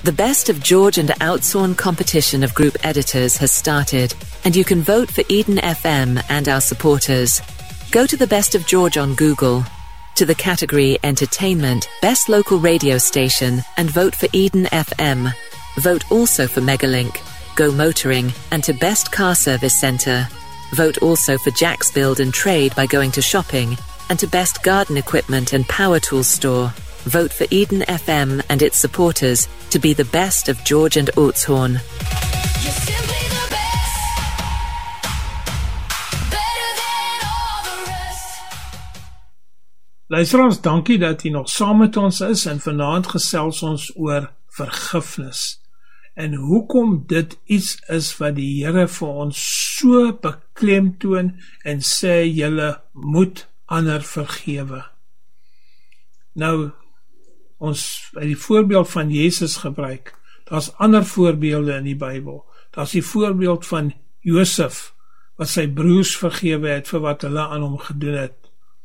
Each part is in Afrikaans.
The Best of George and Outsorn competition of group editors has started, and you can vote for Eden FM and our supporters. Go to the Best of George on Google, to the category Entertainment, Best Local Radio Station, and vote for Eden FM. Vote also for Megalink, Go Motoring, and to Best Car Service Centre. Vote also for Jack's Build and Trade by going to Shopping, and to Best Garden Equipment and Power Tools Store. Vote for Eden FM and its supporters to be the best of George and Outsorn. Luisteraars, dankie dat u nog saam met ons is en vanaand gesels ons oor vergifnis. En hoekom dit iets is wat die Here vir ons so beklemtoon en sê julle moet ander vergewe. Nou, ons by die voorbeeld van Jesus gebruik, daar's ander voorbeelde in die Bybel. Daar's die voorbeeld van Josef, wat sy broers vergewe het vir wat hulle aan hom gedoen het.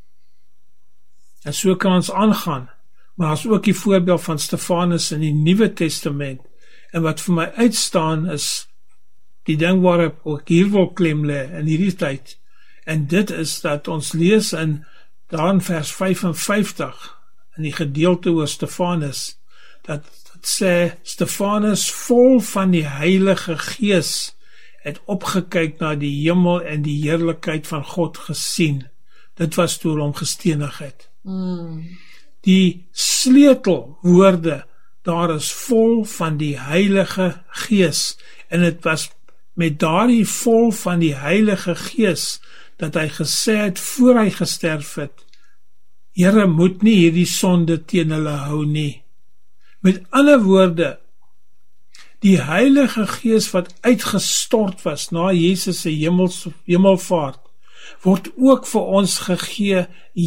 En so kan ons aangaan, maar daar's ook die voorbeeld van Stefanus in die Nuwe Testament, en wat vir my uitstaan is, die ding waarop ek hier wil klem lê in hierdie tyd, en dit is dat ons lees in daar in vers 55, in die gedeelte oor Stefanus, dat sê, Stefanus vol van die Heilige Gees, het opgekyk na die hemel en die heerlikheid van God gesien. Dit was toe hom gestenig het. Die sleutelwoorde, daar is vol van die Heilige Gees, en het was met daardie vol van die Heilige Gees, dat hy gesê het, voor hy gesterf het, Here moet nie hierdie sonde teen hulle hou nie. Met ander woorde, die Heilige Gees wat uitgestort was na Jesus se hemelvaart, word ook vir ons gegee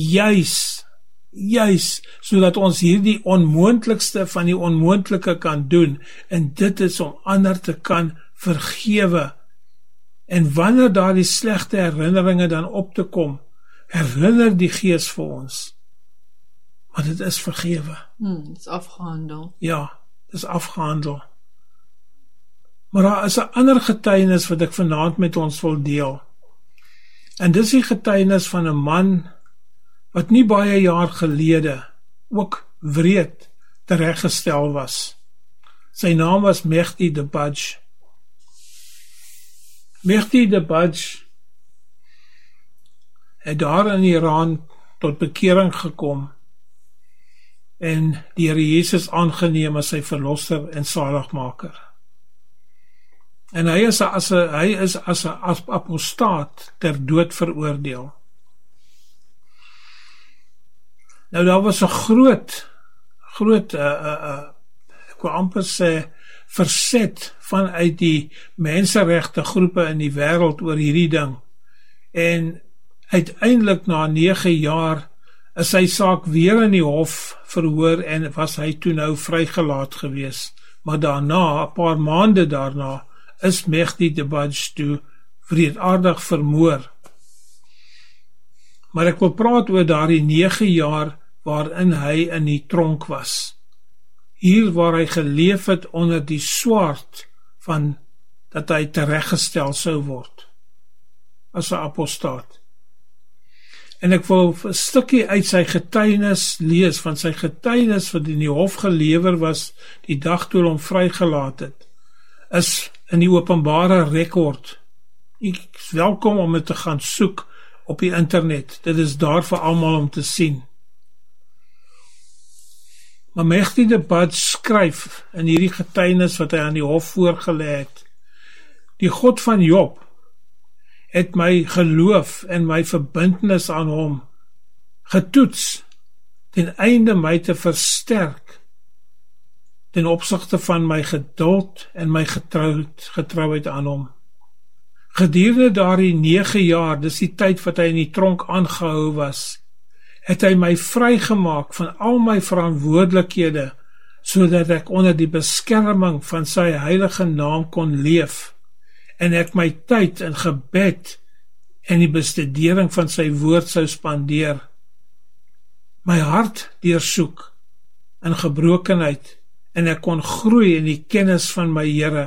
juis, sodat ons hierdie onmoontlikste van die onmoontlike kan doen, en dit is om ander te kan vergewe. En wanneer daar die slegte herinneringe dan op te kom, herinner die Gees vir ons, maar dit is vergewe. Dit is afgehandel. Ja, dit is afgehandel. Maar daar is 'n ander getuienis wat ek vanaand met ons wil deel. En dis die getuienis van 'n man wat nie baie jaar gelede ook wreed tereggestel was. Sy naam was Mehdi Debaj. Mehdi Debaj het daar in Iran tot bekering gekom en die Here Jesus aangeneem as sy verlosser en saligmaker. En hy is as 'n apostaat ter dood veroordeel. Nou daar was 'n groot ek wil amper sê verset vanuit die menseregte groepe in die wêreld oor hierdie ding. En uiteindelik na 9 jaar is sy saak weer in die hof verhoor en was hy toe nou vrygelaat gewees. Maar daarna, 'n paar maande daarna, is Mehdi Debaj toe wreedaardig vermoor. Maar ek wil praat oor daardie 9 jaar waarin hy in die tronk was. Hier waar hy geleef het onder die swaard van dat hy tereggestel sou word as 'n apostaat. En ek wil 'n stukkie uit sy getuienis lees, van sy getuienis wat in die hof gelewer was die dag toe hom vrygelaat het, is in die openbare rekord. Ek is welkom om dit te gaan soek op die internet. Dit is daar vir almal om te sien. Maar Mehdi Debaj skryf in hierdie getuienis wat hy aan die hof voorgelê het: Die God van Job het my geloof en my verbintenis aan hom getoets ten einde my te versterk ten opsigte van my geduld en my getrouheid aan hom. Gedurende daardie 9 jaar, dis die tyd wat hy in die tronk aangehou was, het hy my vrygemaak van al my verantwoordelikhede, sodat ek onder die beskerming van sy heilige naam kon leef, en ek my tyd in gebed en die bestudering van sy woord sou spandeer, my hart deursoek in gebrokenheid en ek kon groei in die kennis van my Here.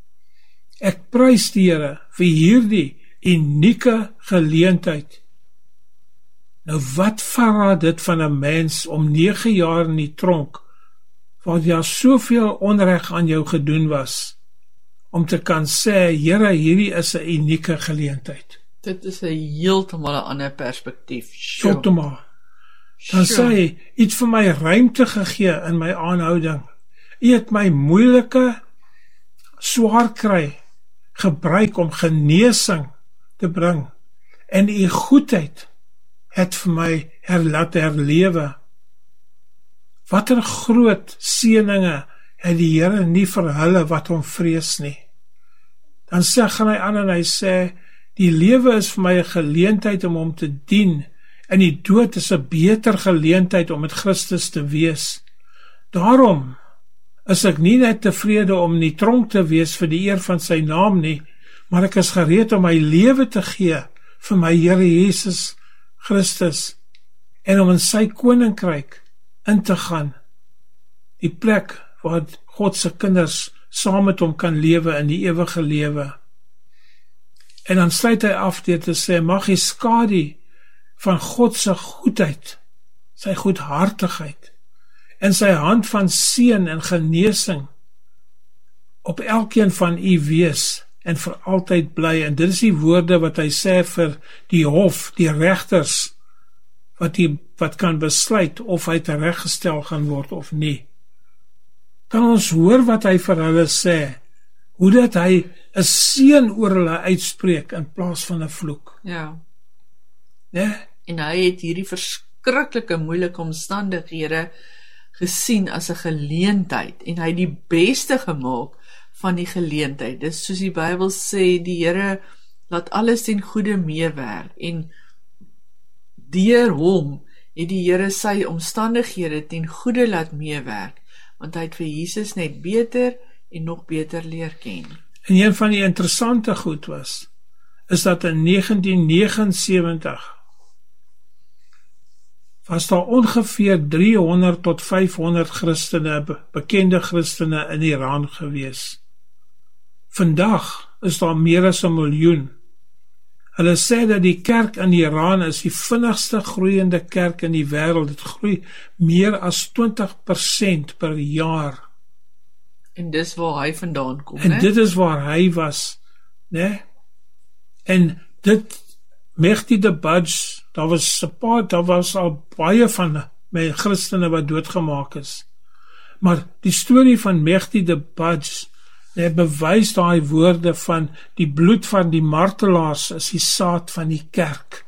Ek prys die Here vir hierdie unieke geleentheid. Nou wat verraad dit van 'n mens om 9 jaar in die tronk, waar daar soveel onreg aan jou gedoen was, om te kan sê, Here, hierdie is 'n unieke geleentheid. Dit is 'n heeltemal 'n ander perspektief. Heeltemal. Dan sê hy, iets vir my ruimte gegee in my aanhouding. U het my moeilike, swaar kry gebruik om genesing te bring, en u goedheid het vir my laat herlewe. Watter groot seëninge het die Here nie vir hulle wat hom vrees nie. Dan sê hy aan en hy sê, die lewe is vir my 'n geleentheid om hom te dien, en die dood is 'n beter geleentheid om met Christus te wees. Daarom is ek nie net tevrede om in die tronk te wees vir die eer van sy naam nie, maar ek is gereed om my lewe te gee vir my Here Jesus Christus, en om in sy koninkryk in te gaan, die plek waar God se kinders saam met hom kan lewe in die ewige lewe. En dan sluit hy af deur te sê, mag die skadu van God se goedheid, sy goedhartigheid, en sy hand van seën en genesing op elkeen van u wees, en vir altyd bly. En dit is die woorde wat hy sê vir die hof, die regters, wat kan besluit of hy tereggestel gaan word of nie. Kan ons hoor wat hy vir hulle sê, hoe dat hy 'n seën oor hulle uitspreek in plaas van 'n vloek. Ja. Nee? En hy het hierdie verskriklike moeilike omstandighede gesien as 'n geleentheid, en hy het die beste gemaak van die geleentheid. Dis soos die Bybel sê, die Here laat alles ten goeie meewerk, en deur hom het die Here sy omstandighede ten goeie laat meewerk, want hy het vir Jesus net beter en nog beter leer ken. En een van die interessante goed is dat in 1979 was daar ongeveer 300 tot 500 Christene, bekende Christene in Iran gewees. Vandag is daar meer as 1 miljoen. Hulle sê dat die kerk in Iran is die vinnigste groeiende kerk in die wêreld. Dit groei meer as 20% per jaar. En dis waar hy vandaan kom, En dit is waar hy was, né? En dit, Mehdi Debaj, daar was al baie van my Christene wat doodgemaak is. Maar die storie van Mehdi Debaj, bewys daai woorde van die bloed van die martelaars is die saad van die kerk.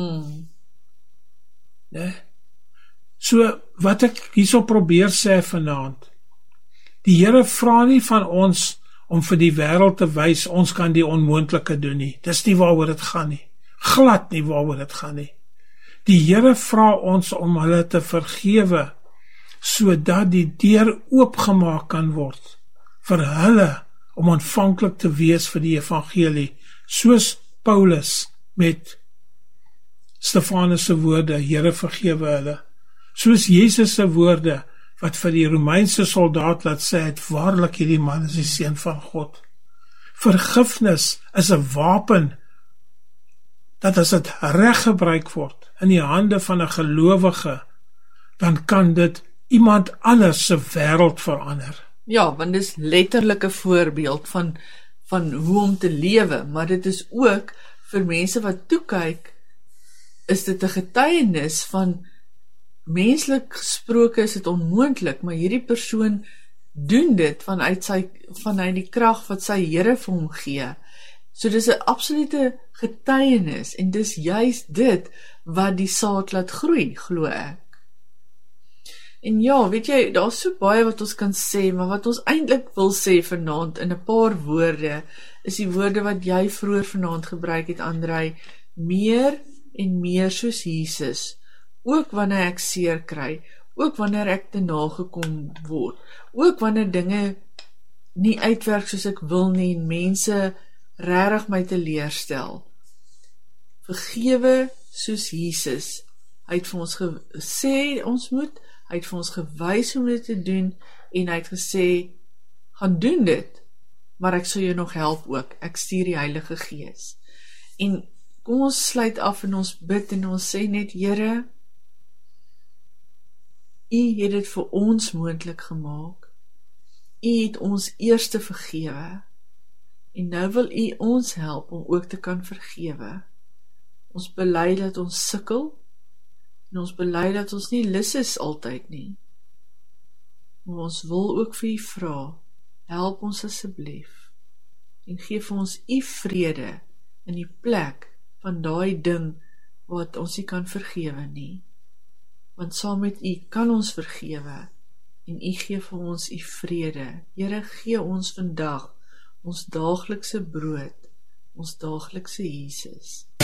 So, wat ek hierso probeer sê vanaand, die Here vra nie van ons om vir die wêreld te wys, ons kan die onmoontlike doen nie. Dis nie waaroor dit gaan nie. Glad nie waaroor dit gaan nie. Die Here vra ons om hulle te vergewe, sodat die deur oopgemaak kan word vir hulle om ontvanklik te wees vir die evangelie, soos Paulus met Stefanus se woorde, Here vergewe hulle, soos Jesus se woorde, wat vir die Romeinse soldaat laat sê het, waarlik hierdie man is die seun van God. Vergifnis is 'n wapen, dat as dit reg gebruik word in die hande van 'n gelowige, dan kan dit iemand anders se wêreld verander. Ja, want dit is letterlik 'n voorbeeld van hoe om te lewe, maar dit is ook vir mense wat toekyk, is dit 'n getuienis van, menslik gesproke is dit onmoontlik, maar hierdie persoon doen dit vanuit die krag wat sy Here vir hom gee. So dis 'n absolute getuienis, en dis juist dit wat die saad laat groei, glo ek. En ja, weet jy, daar's so baie wat ons kan sê, maar wat ons eintlik wil sê vanaand in 'n paar woorde, is die woorde wat jy vroeër vanaand gebruik het, Andrei, meer en meer soos Jesus, ook wanneer ek seer kry, ook wanneer ek te nagekom word, ook wanneer dinge nie uitwerk soos ek wil nie, en mense regtig my teleurstel. Vergewe soos Jesus. Hy het vir ons gesê ons moet, hy het vir ons gewys hoe om dit te doen, en hy het gesê, gaan doen dit, maar ek sal jou nog help ook, ek stuur die Heilige Gees. En kom ons sluit af en ons bid en ons sê net, Here, U het dit vir ons moontlik gemaak, U het ons eerste vergewe, en nou wil U ons help om ook te kan vergewe. Ons bely dat ons sukkel, en ons bely dat ons nie lus is altyd nie. Maar ons wil ook vir U vra, help ons asseblief, en gee vir ons U vrede in die plek van daai ding wat ons nie kan vergewe nie. Want saam met U kan ons vergewe, en U gee vir ons U vrede. Here, gee ons vandag ons daaglikse brood, ons daaglikse Jesus.